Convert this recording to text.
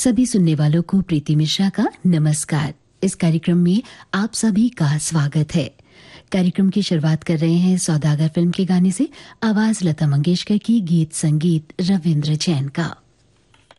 सभी सुनने वालों को प्रीति मिश्रा का नमस्कार। इस कार्यक्रम में आप सभी का स्वागत है। कार्यक्रम की शुरुआत कर रहे हैं सौदागर फिल्म के गाने से। आवाज लता मंगेशकर की, गीत संगीत रविंद्र जैन का।